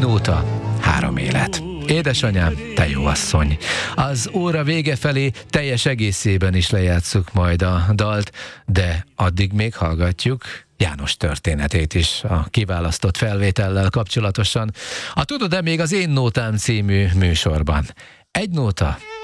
nóta, 3 élet. Édesanyám, te jó asszony. Az óra vége felé teljes egészében is lejátsszuk majd a dalt, de addig még hallgatjuk János történetét is a kiválasztott felvétellel kapcsolatosan. A Tudod-e még az Én nótám című műsorban. Egy nóta,